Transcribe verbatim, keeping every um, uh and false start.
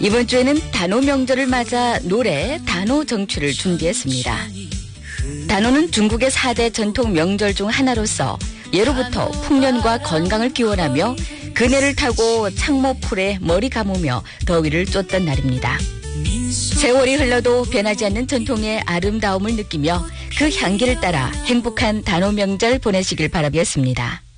이번 주에는 단오 명절을 맞아 노래 단오 정취를 준비했습니다. 단오는 중국의 사 대 전통 명절 중 하나로서 예로부터 풍년과 건강을 기원하며 그네를 타고 창모풀에 머리 감으며 더위를 쫓던 날입니다. 세월이 흘러도 변하지 않는 전통의 아름다움을 느끼며 그 향기를 따라 행복한 단오 명절 보내시길 바라겠습니다.